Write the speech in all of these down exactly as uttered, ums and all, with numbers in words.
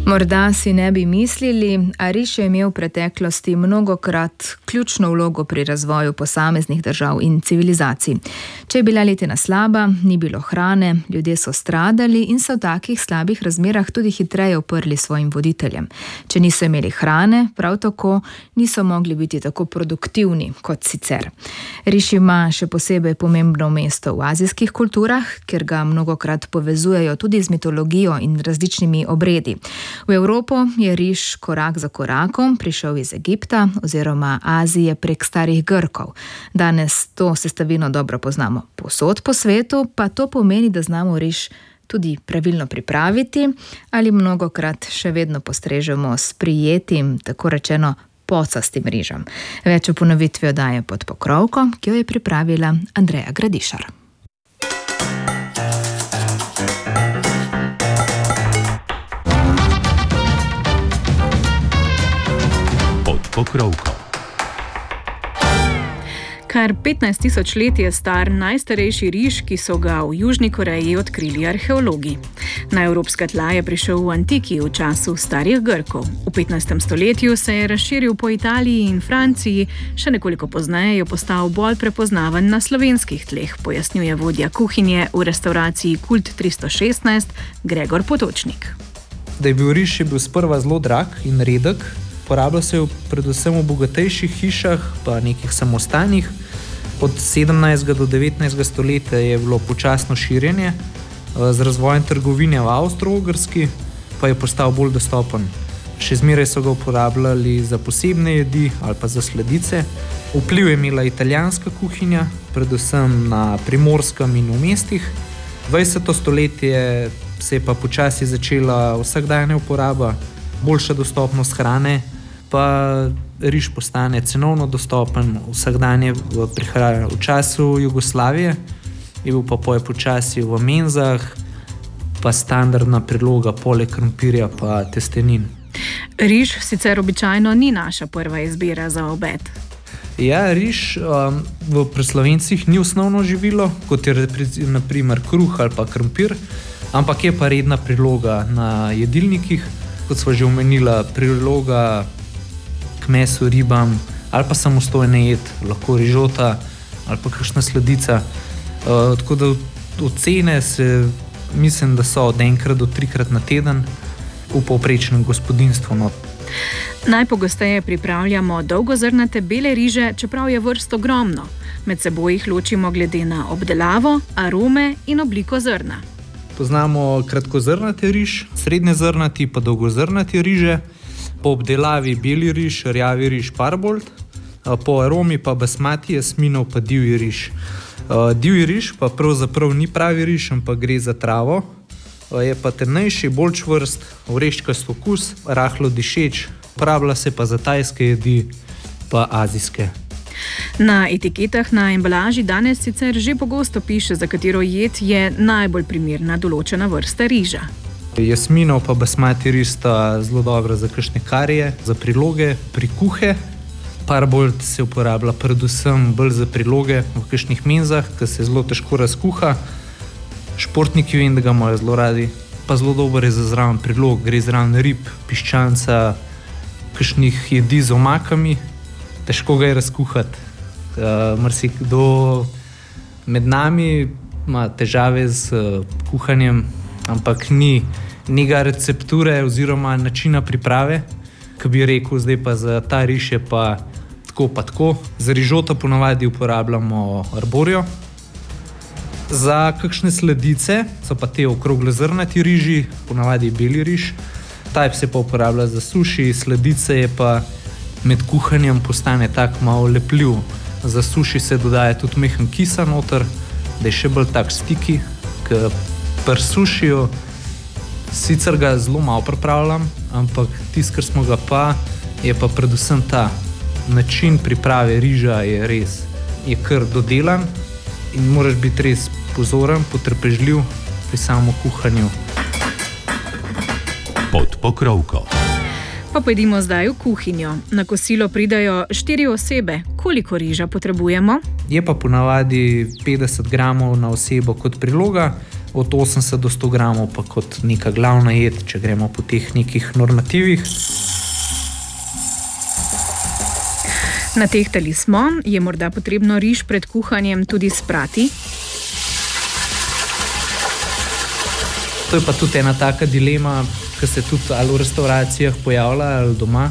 Morda si ne bi mislili, a riž je imel v preteklosti mnogokrat ključno vlogo pri razvoju posameznih držav in civilizacij. Če je bila letina slaba, ni bilo hrane, ljudje so stradali in so v takih slabih razmerah tudi hitreje uprli svojim voditeljem. Če niso imeli hrane, prav tako niso mogli biti tako produktivni kot sicer. Riž ima še posebej pomembno mesto v azijskih kulturah, ker ga mnogokrat povezujejo tudi z mitologijo in različnimi obredi. V Evropo je riž korak za korakom prišel iz Egipta oziroma Azije prek starih Grkov. Danes to sestavino dobro poznamo povsod po svetu, pa to pomeni, da znamo riž tudi pravilno pripraviti ali mnogokrat še vedno postrežemo s prijetim, tako rečeno, pocastim rižem. Več o ponovitvi oddaje Pod pokrovko, ki jo je pripravila Andreja Gradišar. Pokrovko. Kar petnajst tisoč let je star najstarejši riž, ki so ga v Južni Koreji odkrili arheologi. Na evropska tla je prišel v antiki, v času starih Grkov. V petnajstem stoletju se je razširil po Italiji in Franciji, še nekoliko pozneje je postal bolj prepoznaven na slovenskih tleh, pojasnjuje vodja kuhinje v restavraciji Kult tristo šestnajst Gregor Potočnik. Da je bil riž, je bil sprva zelo drag in redek. Uporablja se predvsem v bogatejših hišah, pa nekih samostanih. Od sedemnajstega do devetnajstega stoletja je bilo počasno širjenje. Z razvojem trgovine v Avstro-Ogrski pa je postal bolj dostopen. Še zmeraj so ga uporabljali za posebne jedi ali pa za sladice. Vpliv je imela italijanska kuhinja, predvsem na Primorskem in v mestih. dvajseto stoletje se je pa počasi začela vsakdanja uporaba, boljša dostopnost hrane, pa riž postane cenovno dostopen vsakdanje v prihrani. V času Jugoslavije je bil pa poje počasi v menzah, pa standardna priloga poleg krompirja pa testenin. Riž sicer običajno ni naša prva izbira za obed. Ja, riž um, v pri Slovencih ni osnovno živilo, kot je na primer kruh ali pa krompir, ampak je pa redna priloga na jedilnikih, kot smo že omenila, priloga k mesu, ribam ali pa samostojne jed, lahko rižota ali pa kakšna sladica. Uh, tako da ocene se, mislim, da so od enkrat do trikrat na teden v povprečnem gospodinjstvu. No. Najpogosteje pripravljamo dolgozrnate bele riže, čeprav je vrst ogromno. Med seboj jih ločimo glede na obdelavo, arome in obliko zrna. Poznamo kratkozrnati riž, srednjezrnati pa dolgozrnati riže. Po obdelavi beli riž, rjavi riž, parbold, po aromi pa basmati, jasminov pa divji riž. Divji riž pa pravzaprav ni pravi riž, ampak gre za travo. Je pa temnejši, bolj čvrst, oreščkast okus, rahlo dišeč, uporablja se pa za tajske jedi pa azijske. Na etiketah na embalaži danes sicer že pogosto piše, za katero jed je najbolj primerna določena vrsta riža. Jasminov pa basmati riž sta zelo dobra za kakšne karije, za priloge, prikuhe. Parbold se uporablja predvsem bolj za priloge v kakšnih menzah, ki se zelo težko razkuha. Športniki vem, da ga imajo zelo radi, pa zelo dober je za zraven prilog, gre zraven rib, piščanca, kakšnih jedi z omakami. Težko ga je razkuhati. Uh, marsikdo med nami ima težave z uh, kuhanjem, ampak ni njega recepture oziroma načina priprave, ki bi rekel, zdaj pa za ta riž je pa tako pa tako. Za rižota ponavadi uporabljamo arborijo. Za kakšne sladice so pa te okroglozrnati riži, ponavadi beli riž. Ta se pa uporablja za suši, sladice je pa med kuhanjem postane tak malo lepljiv. Za suši se dodaja tudi mehen kisa noter, da je še bolj tak stiki, k pri sušiju. Sicer ga zelo malo pripravljam, ampak tisto, kar smo ga pa, je pa predvsem ta način priprave riža je res, je kar dodelan in moraš biti res pozoren, potrpežljiv pri samem kuhanju. Pod pokrovko. Pa pojdimo zdaj v kuhinjo. Na kosilo pridajo štiri osebe. Koliko riža potrebujemo? Je pa ponavadi petdeset gramov na osebo kot priloga. od osemdeset do sto gramov pa kot neka glavna jed, če gremo po teh nekih normativih. Natehtali smo, je morda potrebno riž pred kuhanjem tudi sprati? To je pa tudi ena taka dilema, ki se tudi ali v restauracijah pojavlja ali doma.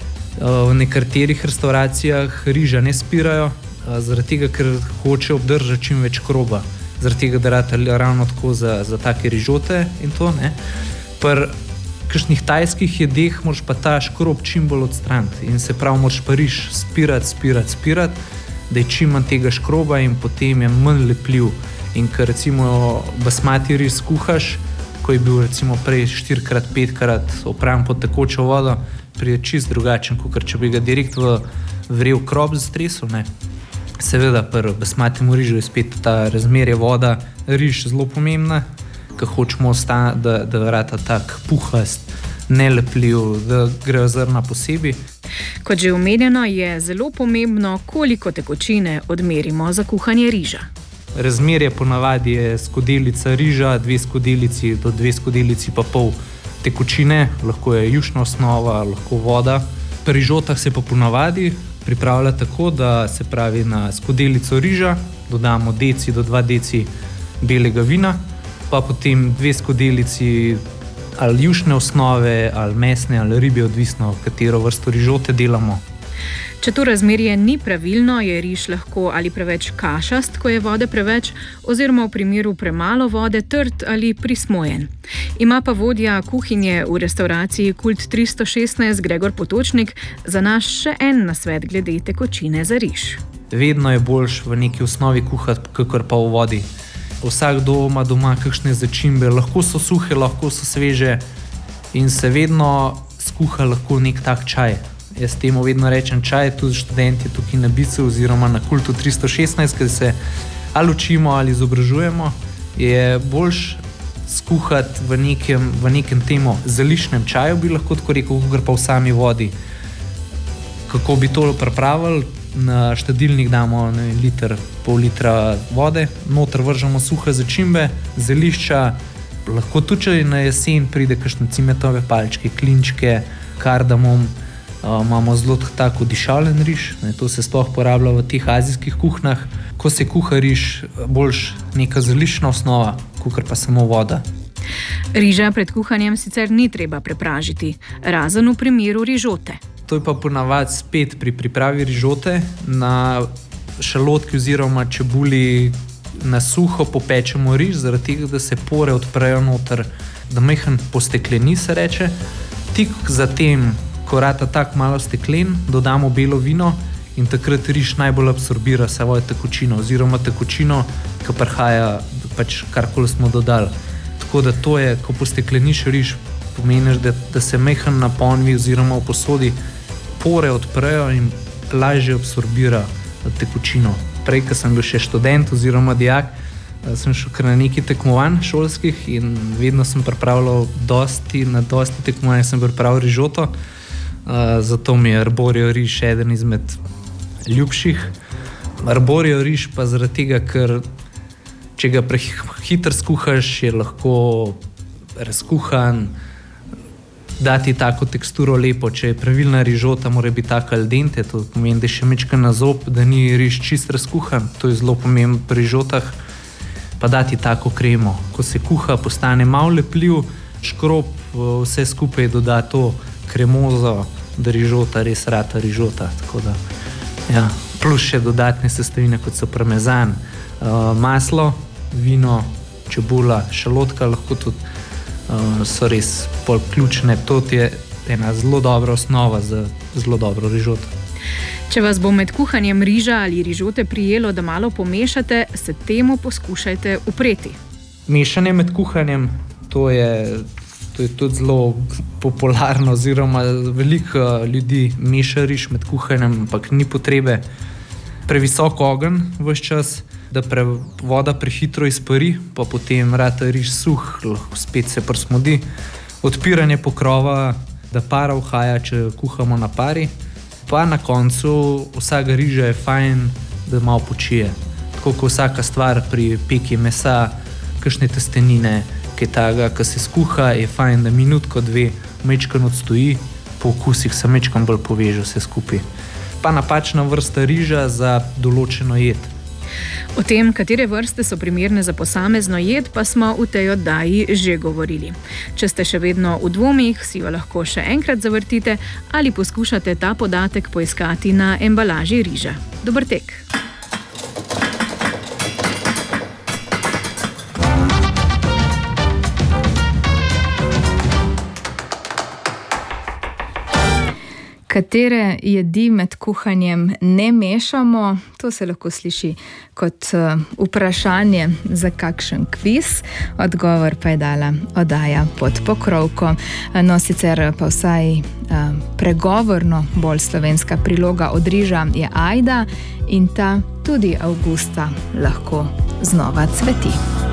V nekaterih restauracijah riža ne spirajo, zaradi tega, ker hoče obdržati čim več kroba. Zaradi tega, da rata ravno tako za, za take rižote in to, ne. Pri kakšnih tajskih jedeh moraš pa ta škrob čim bolj odstraniti in se pravi, moraš pa riž spirati, spirati, spirati, da je čim manj tega škroba in potem je manj lepljiv. In ker recimo basmati riž skuhaš, ko je bil recimo prej štirikrat, petkrat opran pod tekočo vodo, pride čist drugačen, kot če bi ga direkt v vrel krop zastresel, ne. Seveda pri basmatemu rižu je spet ta razmerje voda, riž zelo pomembna, ko hočemo ostati, da, da rata tak puhast, nelepljiv, da grejo zrna posebej. Kot že omenjeno, je zelo pomembno, koliko tekočine odmerimo za kuhanje riža. Razmerje ponavadi je skodelica riža, dve skodelici do dve skodelici pa pol tekočine, lahko je jušna osnova, lahko voda. Pri rižotah se pa ponavadi pripravlja tako, da se pravi na skodelico riža dodamo deci do dva deci belega vina, pa potem dve skodelici ali jušne osnove, ali mesne, ali ribje, odvisno, katero vrsto rižote delamo. Če to razmerje ni pravilno, je riž lahko ali preveč kašast, ko je vode preveč, oziroma v primeru premalo vode trd ali prismojen. Ima pa vodja kuhinje v restavraciji Kult tristo šestnajst Gregor Potočnik za nas še en nasvet glede tekočine za riž. Vedno je boljš v neki osnovi kuhati, kakor pa v vodi. Vsakdo ima doma kakšne začimbe, lahko so suhe, lahko so sveže in se vedno skuha lahko nek tak čaj. Jaz temu vedno rečem čaj, tudi študenti tukaj na Bicu oziroma na Kultu tristo šestnajst, ker se ali učimo ali izobražujemo, je boljš skuhati v nekem, v nekem temu zeliščnem čaju, bi lahko tako rekel, kakor pa v sami vodi. Kako bi to pripravili? Na štedilnik damo ne, liter, pol litra vode, noter vržemo suhe začimbe, zelišča, lahko tudi, če na jesen pride kakšne cimetove palčke, klinčke, kardamom. Uh, imamo zelo tako dišalen riž, ne, to se sploh porablja v teh azijskih kuhnjah. Ko se kuha riž, boljš neka zeliščna osnova, kakor pa samo voda. Riža pred kuhanjem sicer ni treba prepražiti, razen v primeru rižote. To je pa ponavadi spet pri pripravi rižote na šalotki oziroma čebuli na suho popečemo riž, zaradi tega, da se pore odprejo noter, da majhen postekleni se reče. Tik zatem, ko rata tak malo steklen, dodamo belo vino in takrat riž najbolj absorbira svojo tekočino oziroma tekočino, ki prihaja pač karkoli smo dodali. Tako da to je, ko postekleniš riž, pomeni, da, da se majhen na ponvi oziroma v posodi pore odprejo in lažje absorbira tekočino. Prej, ko sem bil še študent oziroma dijak, sem šel kar na neki tekmovanj šolskih in vedno sem pripravljal dosti, na dosti tekmovanj sem pripravil rižoto. Uh, zato mi je arborijo riž eden izmed ljubših. Arborijo riž pa zaradi tega, ker če ga prehitro skuhaš, je lahko razkuhan, dati tako teksturo lepo. Če je pravilna rižota, mora biti tako al dente, to pomeni, da je še mečka na zob, da ni riž čist razkuhan. To je zelo pomembno pri rižotah. Pa dati tako kremo. Ko se kuha, postane malo lepljiv, škrob, vse skupaj doda to kremozo, da rižota res rata rižota. Tako da, ja. Plus še dodatne sestavine, kot so parmezan, uh, maslo, vino, čebula, šalotka, lahko tudi uh, so res pol ključne. To je ena zelo dobra osnova za zelo dobro rižoto. Če vas bo med kuhanjem riža ali rižote prijelo, da malo pomešate, se temu poskušajte upreti. Mešanje med kuhanjem, to je To je tudi zelo popularno, oziroma veliko ljudi meša riž med kuhanjem, ampak ni potrebe. Previsok ogenj ves čas, da pre, voda prehitro izpari, pa potem rata riž suh, lahko spet se prsmodi. Odpiranje pokrova, da para vhaja, če kuhamo na pari. Pa na koncu vsaka riža je fajn, da malo počije. Tako kot vsaka stvar pri peki mesa, kakšne testenine, kaj taga, ko se skuha, je fajn, da minutko, dve mečkan odstoji, po okusih se mečkan bolj poveže vse skupaj. Pa napačna vrsta riža za določeno jed. O tem, katere vrste so primerne za posamezno jed, pa smo v tej oddaji že govorili. Če ste še vedno v dvomih, si jo lahko še enkrat zavrtite ali poskušate ta podatek poiskati na embalaži riža. Dober tek! Katere jedi med kuhanjem ne mešamo, to se lahko sliši kot vprašanje za kakšen kviz. Odgovor pa je dala oddaja Pod pokrovko. No, sicer pa vsaj pregovorno bolj slovenska priloga od riža je ajda in ta tudi avgusta lahko znova cveti.